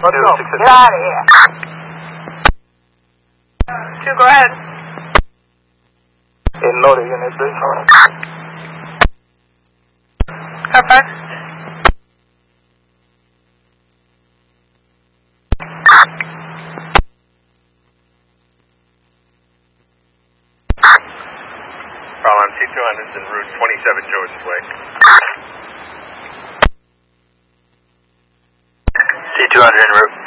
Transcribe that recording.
Let's go. Get out of here. 2, go ahead. In loaded unit 3. Copy. Problem C200's en route 27 Joseph Way. C200 en route.